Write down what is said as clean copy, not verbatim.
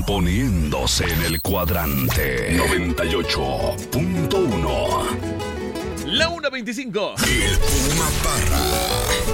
poniéndose en el cuadrante 98.1. La 1:25. El Puma Parra.